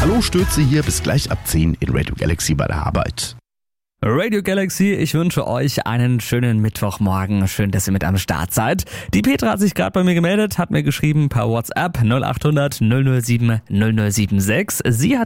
Hallo Stürze hier, bis gleich ab 10 in Radio Galaxy bei der Arbeit. Radio Galaxy, ich wünsche euch einen schönen Mittwochmorgen. Schön, dass ihr mit am Start seid. Die Petra hat sich gerade bei mir gemeldet, hat mir geschrieben per WhatsApp 0800 007 0076. Sie hat